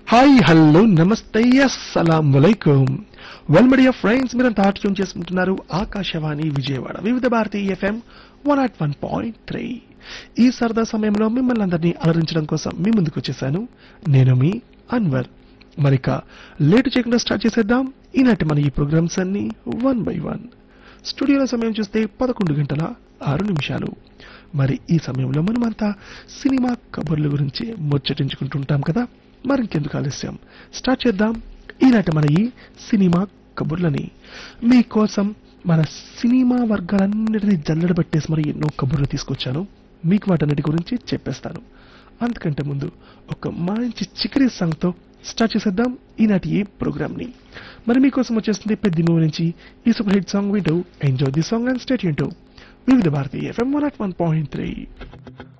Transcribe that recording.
hi hello నమస్తే అస్సలాం వలైకుం well my dear friends మీరంతా tune చేసుకుంటున్నారు ఆకాశవాణి విజయవాడ వివిధ భారతి ఎఫ్ఎం 101.3 ఈ సరదా సమయంలో మిమ్మల్ని అందరినీ అలరించడం కోసం మీ ముందుకు వచ్చేసాను నేను మీ అన్వర్ మరిక లేట్ చేయకుండా స్టార్ట్ చేసేద్దాం ఈనాటి మన ఈ ప్రోగ్రామ్స్ అన్ని వన్ బై వన్ స్టూడియోలో సమయం చూస్తే 11:06 మరి ఈ సమయంలో మనమంతా సినిమా కబుర్ల గురించి ముచ్చటించుకుంటుంటాం కదా మరింకెందుకు ఆలస్యం స్టార్ట్ చేద్దాం ఈనాటి మన ఈ సినిమా కబుర్లని మీకోసం మన సినిమా వర్గాలన్నిటినీ జల్లెడబట్టేసి మరి ఎన్నో కబుర్లు తీసుకొచ్చాను మీకు వాటన్నిటి గురించి చెప్పేస్తాను అంతకంటే ముందు ఒక మంచి చికరీ సాంగ్తో స్టార్ట్ చేసేద్దాం ఈనాటి ఈ ప్రోగ్రామ్ని మరి మీకోసం వచ్చేస్తుంది పెద్ద మూవీ నుంచి ఈ సూపర్ హిట్ సాంగ్ వింటూ enjoy the song and stay tuned to వివిధ భారతి ఎఫ్ఎం 101.3